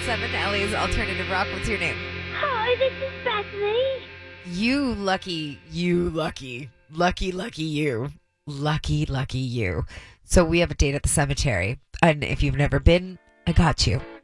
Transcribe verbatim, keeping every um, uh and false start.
seven, L A's Alternative Rock. What's your name? Hi, this is Bethany. You lucky, you lucky, lucky, lucky you. Lucky, lucky you. So we have a date at the cemetery. And if you've never been, I got you.